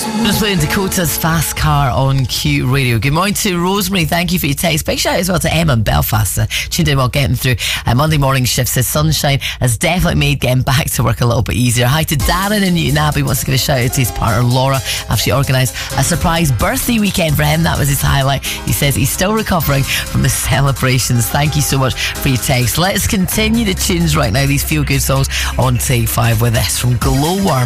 Just playing Dakota's Fast Car on Q Radio. Good morning to Rosemary. Thank you for your text. Big shout out as well to Emma in Belfast. Tuned in while getting through Monday morning shift. Says sunshine has definitely made getting back to work a little bit easier. Hi to Darren in Newton Abbey. Wants to give a shout out to his partner Laura after she organised a surprise birthday weekend for him. That was his highlight. He says he's still recovering from the celebrations. Thank you so much for your text. Let's continue the tunes right now. These feel good songs on Take 5 with this from Glowworm.